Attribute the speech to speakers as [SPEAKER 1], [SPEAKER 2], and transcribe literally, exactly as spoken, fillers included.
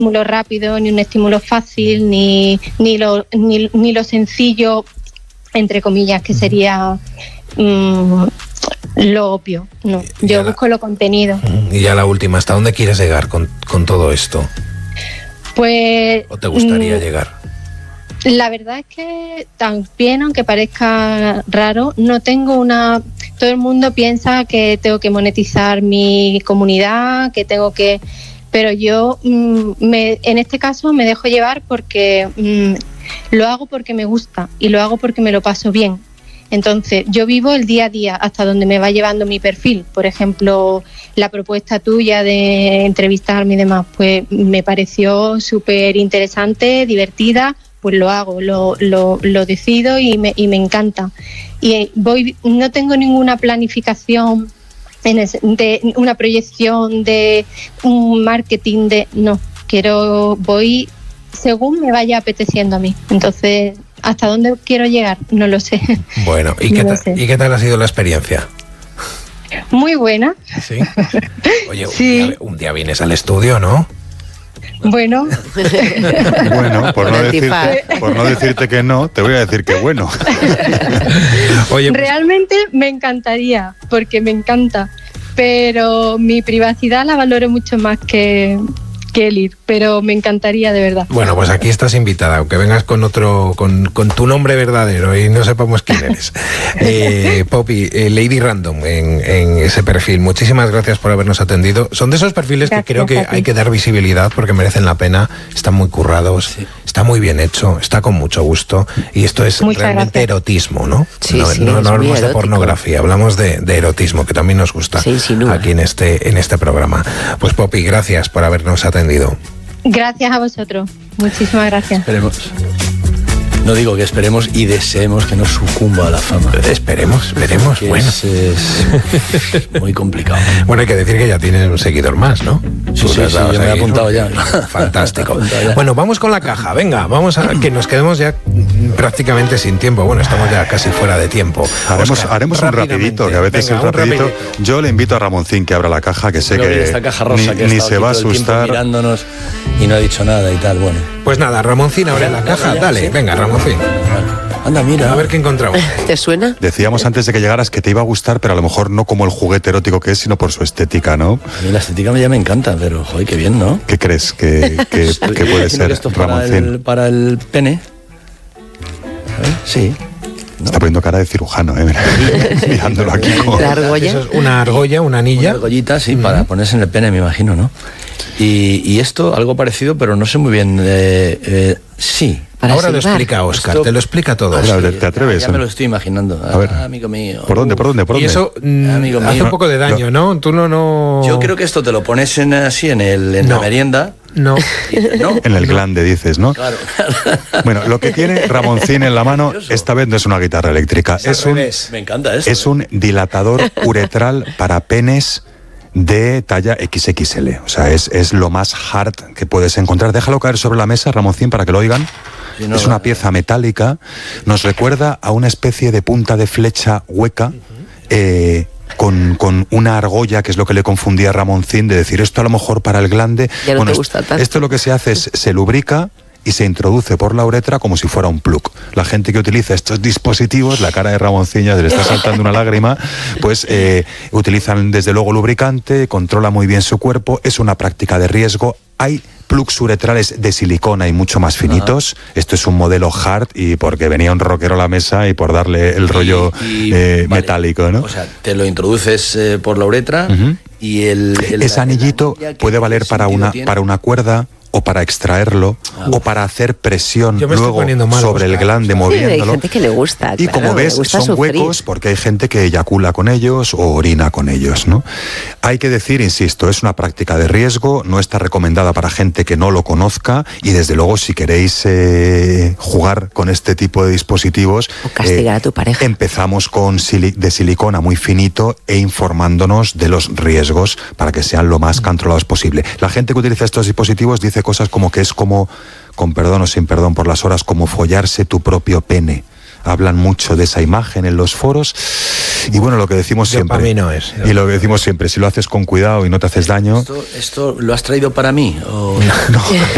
[SPEAKER 1] estímulo rápido, ni un estímulo fácil, ni, ni, lo, ni, ni lo sencillo, entre comillas, que sería mmm, lo obvio. No, yo busco lo contenido.
[SPEAKER 2] Y ya la última, ¿hasta dónde quieres llegar con, con todo esto?
[SPEAKER 1] Pues...
[SPEAKER 2] ¿O te gustaría
[SPEAKER 1] mmm,
[SPEAKER 2] llegar?
[SPEAKER 1] La verdad es que también, aunque parezca raro, no tengo una... Todo el mundo piensa que tengo que monetizar mi comunidad, que tengo que... Pero yo mmm, me, en este caso me dejo llevar porque mmm, lo hago porque me gusta y lo hago porque me lo paso bien. Entonces, yo vivo el día a día hasta donde me va llevando mi perfil. Por ejemplo, la propuesta tuya de entrevistarme y demás, pues me pareció súper interesante, divertida, pues lo hago, lo, lo, lo decido y me, y me encanta. Y voy, no tengo ninguna planificación, en ese, de una proyección de un marketing de... No, quiero, voy según me vaya apeteciendo a mí. Entonces... ¿Hasta dónde quiero llegar? No lo sé.
[SPEAKER 2] Bueno, ¿y,
[SPEAKER 1] no
[SPEAKER 2] qué,
[SPEAKER 1] lo
[SPEAKER 2] ta-
[SPEAKER 1] sé.
[SPEAKER 2] ¿y qué tal ha sido la experiencia?
[SPEAKER 1] Muy buena.
[SPEAKER 2] Sí. Oye,
[SPEAKER 1] Sí.
[SPEAKER 2] Un, día, un día vienes al estudio, ¿no?
[SPEAKER 1] Bueno.
[SPEAKER 3] Bueno, por no, decirte, por no decirte que no, te voy a decir que bueno.
[SPEAKER 2] Oye, pues,
[SPEAKER 1] realmente me encantaría, porque me encanta, pero mi privacidad la valoro mucho más que... que el ir, pero me encantaría de verdad.
[SPEAKER 2] bueno, pues aquí estás invitada, aunque vengas con otro, con, con tu nombre verdadero y no sepamos quién eres. Eh, Poppy, eh, Lady Random en, en ese perfil, muchísimas gracias por habernos atendido. Son de esos perfiles
[SPEAKER 1] Gracias
[SPEAKER 2] que creo que
[SPEAKER 1] a ti.
[SPEAKER 2] hay que dar visibilidad porque merecen la pena, están muy currados,
[SPEAKER 4] Sí.
[SPEAKER 2] está muy bien hecho, está con mucho gusto y esto es
[SPEAKER 1] Muchas
[SPEAKER 2] realmente
[SPEAKER 1] gracias.
[SPEAKER 2] erotismo, ¿no?
[SPEAKER 5] Sí,
[SPEAKER 2] no,
[SPEAKER 5] sí,
[SPEAKER 2] no,
[SPEAKER 5] es
[SPEAKER 2] no
[SPEAKER 5] muy
[SPEAKER 2] hablamos de
[SPEAKER 5] erótico.
[SPEAKER 2] pornografía, hablamos de, de erotismo, que también nos gusta
[SPEAKER 5] Se insinúa.
[SPEAKER 2] aquí en este, en este programa. Pues Poppy, gracias por habernos atendido.
[SPEAKER 1] Gracias a vosotros. Muchísimas gracias.
[SPEAKER 4] Esperemos. No digo que esperemos y deseemos que no sucumba a la fama.
[SPEAKER 2] Esperemos, esperemos.
[SPEAKER 4] Que
[SPEAKER 2] Bueno.
[SPEAKER 4] es, es muy complicado.
[SPEAKER 2] Bueno, hay que decir que ya tienes un seguidor más, ¿no?
[SPEAKER 4] Sí,
[SPEAKER 2] Tú
[SPEAKER 4] sí,
[SPEAKER 2] le has
[SPEAKER 4] sí,
[SPEAKER 2] dado
[SPEAKER 4] yo me he
[SPEAKER 2] seguir,
[SPEAKER 4] apuntado
[SPEAKER 2] ¿no?
[SPEAKER 4] ya.
[SPEAKER 2] Fantástico.
[SPEAKER 4] Me he apuntado ya.
[SPEAKER 2] Bueno, vamos con la caja. Venga, vamos a que nos quedemos ya prácticamente sin tiempo. Bueno, estamos ya casi fuera de tiempo.
[SPEAKER 3] Haremos,
[SPEAKER 2] Oscar,
[SPEAKER 3] haremos un rapidito, que a veces
[SPEAKER 2] Venga,
[SPEAKER 3] el
[SPEAKER 2] un
[SPEAKER 3] rapidito.
[SPEAKER 2] rapidito.
[SPEAKER 3] Yo le invito a Ramoncín que abra la caja, que sé
[SPEAKER 4] Creo
[SPEAKER 3] que
[SPEAKER 4] esta caja rosa
[SPEAKER 3] ni,
[SPEAKER 4] que ha
[SPEAKER 3] ni
[SPEAKER 4] estado
[SPEAKER 3] se
[SPEAKER 4] aquí
[SPEAKER 3] va a
[SPEAKER 4] todo el tiempo
[SPEAKER 3] asustar.
[SPEAKER 4] mirándonos y no ha dicho nada y tal. Bueno.
[SPEAKER 2] Pues nada, Ramoncín, abre
[SPEAKER 4] Ya,
[SPEAKER 2] la
[SPEAKER 4] ya,
[SPEAKER 2] caja.
[SPEAKER 4] ya,
[SPEAKER 2] Dale,
[SPEAKER 4] sí.
[SPEAKER 2] venga, Ramoncín.
[SPEAKER 4] Anda, mira.
[SPEAKER 2] A ver qué encontramos.
[SPEAKER 5] ¿Te suena?
[SPEAKER 3] Decíamos antes de que llegaras que te iba a gustar, pero a lo mejor no como el juguete erótico que es, sino por su estética, ¿no?
[SPEAKER 4] A mí la estética ya me encanta, pero joder, qué bien, ¿no?
[SPEAKER 3] ¿Qué crees que, que,
[SPEAKER 4] Estoy-
[SPEAKER 3] que puede
[SPEAKER 4] imagino
[SPEAKER 3] ser,
[SPEAKER 4] que esto es para
[SPEAKER 3] Ramoncín?
[SPEAKER 4] el, para el pene. A ver, sí.
[SPEAKER 3] Está poniendo cara de cirujano, ¿eh? Mira, mirándolo aquí como...
[SPEAKER 5] La argolla.
[SPEAKER 2] Eso es una argolla, una
[SPEAKER 4] Una
[SPEAKER 2] anilla.
[SPEAKER 4] argollita, sí, para ponerse en el pene, me imagino, ¿no? Y, y esto, algo parecido, pero no sé muy bien. Eh, eh, sí.
[SPEAKER 5] Para
[SPEAKER 2] Ahora lo
[SPEAKER 5] silbar.
[SPEAKER 2] explica Oscar,
[SPEAKER 4] Esto-
[SPEAKER 2] te lo explica todo.
[SPEAKER 3] A ver, a ver, ¿te atreves?
[SPEAKER 4] Ya me lo estoy imaginando.
[SPEAKER 3] A ver.
[SPEAKER 4] Ah, amigo mío.
[SPEAKER 3] ¿Por dónde, por dónde, por
[SPEAKER 2] Y
[SPEAKER 3] dónde?
[SPEAKER 2] eso mm,
[SPEAKER 4] Amigo
[SPEAKER 2] hace
[SPEAKER 4] mío.
[SPEAKER 2] un poco de daño, ¿no? Tú no, no...
[SPEAKER 4] Yo creo que esto te lo pones en, así en, el, en
[SPEAKER 2] No.
[SPEAKER 4] la merienda.
[SPEAKER 2] No.
[SPEAKER 4] Y dices, no,
[SPEAKER 3] En el glande, dices, ¿no?
[SPEAKER 4] claro.
[SPEAKER 3] Bueno, lo que tiene Ramoncín en la mano,
[SPEAKER 4] Maravilloso.
[SPEAKER 3] esta vez no es una guitarra eléctrica,
[SPEAKER 2] Es al
[SPEAKER 3] es un,
[SPEAKER 2] revés.
[SPEAKER 4] Me encanta esto.
[SPEAKER 3] es un dilatador uretral para penes de talla equis equis ele. O sea, es, es lo más hard que puedes encontrar. Déjalo caer sobre la mesa, Ramoncín, para que lo oigan.
[SPEAKER 4] Sí, no,
[SPEAKER 3] es una
[SPEAKER 4] va-
[SPEAKER 3] pieza metálica, nos recuerda a una especie de punta de flecha hueca, eh, con, con una argolla, que es lo que le confundía a Ramoncín, de decir esto a lo mejor para el glande.
[SPEAKER 5] Ya no te
[SPEAKER 3] es-
[SPEAKER 5] gusta tanto.
[SPEAKER 3] esto lo que se hace es, se lubrica y se introduce por la uretra como si fuera un plug. La gente que utiliza estos dispositivos, la cara de Ramoncín ya se le está saltando una lágrima, pues eh, utilizan desde luego lubricante, controla muy bien su cuerpo, es una práctica de riesgo. Hay plugs uretrales de silicona y mucho más finitos. Esto es un modelo hard y porque venía un rockero a la mesa y por darle el rollo
[SPEAKER 4] Y- y,
[SPEAKER 3] eh,
[SPEAKER 4] vale,
[SPEAKER 3] metálico, ¿no?
[SPEAKER 4] O sea, te lo introduces eh, por la uretra
[SPEAKER 3] Ujú.
[SPEAKER 4] y el, el-
[SPEAKER 3] Ese
[SPEAKER 4] la-
[SPEAKER 3] anillito
[SPEAKER 4] la anilla, ¿qué-
[SPEAKER 3] puede valer
[SPEAKER 4] qué
[SPEAKER 3] para
[SPEAKER 4] sentido
[SPEAKER 3] una,
[SPEAKER 4] tiene?
[SPEAKER 3] para una cuerda o para extraerlo o para hacer presión
[SPEAKER 2] Yo me estoy
[SPEAKER 3] luego
[SPEAKER 2] poniendo mal,
[SPEAKER 3] sobre el
[SPEAKER 2] Óscar.
[SPEAKER 3] glande
[SPEAKER 5] Sí, hay
[SPEAKER 3] moviéndolo.
[SPEAKER 5] gente que le gusta.
[SPEAKER 3] Y
[SPEAKER 5] claro,
[SPEAKER 3] como
[SPEAKER 5] le
[SPEAKER 3] ves,
[SPEAKER 5] gusta
[SPEAKER 3] son
[SPEAKER 5] sufrir.
[SPEAKER 3] huecos porque hay gente que eyacula con ellos o orina con ellos, ¿no? Hay que decir, insisto, es una práctica de riesgo, no está recomendada para gente que no lo conozca y desde luego si queréis eh, jugar con este tipo de dispositivos,
[SPEAKER 5] O castigar a tu pareja.
[SPEAKER 3] empezamos con sili- de silicona muy finito e informándonos de los riesgos para que sean lo más controlados posible. La gente que utiliza estos dispositivos dice cosas como que es como, con perdón o sin perdón por las horas, como follarse tu propio pene. Hablan mucho de esa imagen en los foros y bueno, lo que decimos
[SPEAKER 2] Yo,
[SPEAKER 3] siempre
[SPEAKER 2] para mí no es.
[SPEAKER 3] y lo que decimos siempre, si lo haces con cuidado y no te haces daño,
[SPEAKER 4] ¿Esto, ¿Esto lo has traído para mí? ¿O...
[SPEAKER 3] no,